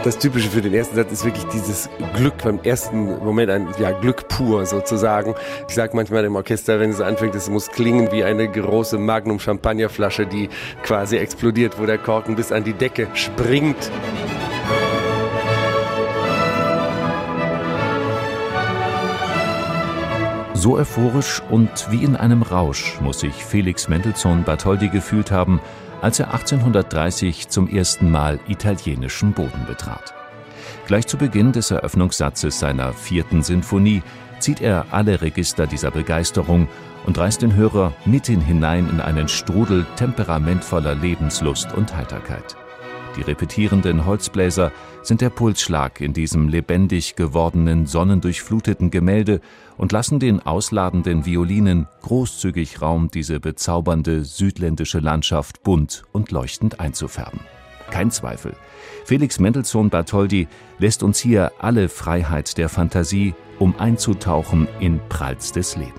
Das Typische für den ersten Satz ist wirklich dieses Glück beim ersten Moment, Glück pur sozusagen. Ich sage manchmal im Orchester, wenn es anfängt, es muss klingen wie eine große Magnum-Champagnerflasche, die quasi explodiert, wo der Korken bis an die Decke springt. So euphorisch und wie in einem Rausch muss sich Felix Mendelssohn Bartholdy gefühlt haben, als er 1830 zum ersten Mal italienischen Boden betrat. Gleich zu Beginn des Eröffnungssatzes seiner 4. Sinfonie zieht er alle Register dieser Begeisterung und reißt den Hörer mitten hinein in einen Strudel temperamentvoller Lebenslust und Heiterkeit. Die repetierenden Holzbläser sind der Pulsschlag in diesem lebendig gewordenen, sonnendurchfluteten Gemälde und lassen den ausladenden Violinen großzügig Raum, diese bezaubernde südländische Landschaft bunt und leuchtend einzufärben. Kein Zweifel, Felix Mendelssohn Bartholdy lässt uns hier alle Freiheit der Fantasie, um einzutauchen in prallstes Leben.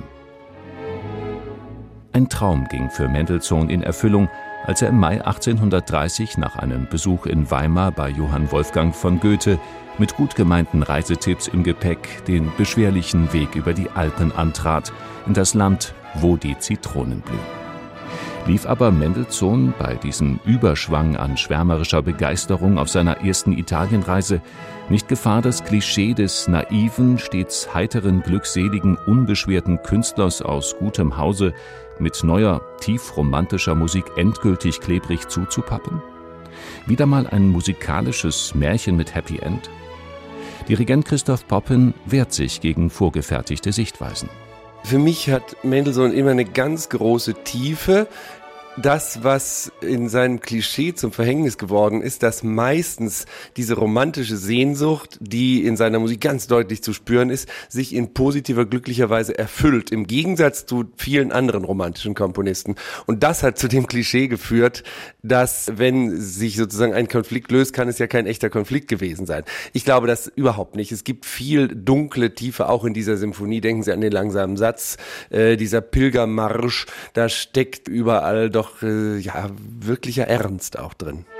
Ein Traum ging für Mendelssohn in Erfüllung, als er im Mai 1830 nach einem Besuch in Weimar bei Johann Wolfgang von Goethe mit gut gemeinten Reisetipps im Gepäck den beschwerlichen Weg über die Alpen antrat, in das Land, wo die Zitronen blühen. Lief aber Mendelssohn bei diesem Überschwang an schwärmerischer Begeisterung auf seiner ersten Italienreise nicht Gefahr, das Klischee des naiven, stets heiteren, glückseligen, unbeschwerten Künstlers aus gutem Hause mit neuer, tiefromantischer Musik endgültig klebrig zuzupappen? Wieder mal ein musikalisches Märchen mit Happy End? Dirigent Christoph Poppen wehrt sich gegen vorgefertigte Sichtweisen. Für mich hat Mendelssohn immer eine ganz große Tiefe. Das, was in seinem Klischee zum Verhängnis geworden ist, dass meistens diese romantische Sehnsucht, die in seiner Musik ganz deutlich zu spüren ist, sich in positiver, glücklicher Weise erfüllt, im Gegensatz zu vielen anderen romantischen Komponisten. Und das hat zu dem Klischee geführt, dass, wenn sich sozusagen ein Konflikt löst, kann es ja kein echter Konflikt gewesen sein. Ich glaube das überhaupt nicht. Es gibt viel dunkle Tiefe auch in dieser Symphonie. Denken Sie an den langsamen Satz, dieser Pilgermarsch, da steckt überall doch wirklicher Ernst auch drin.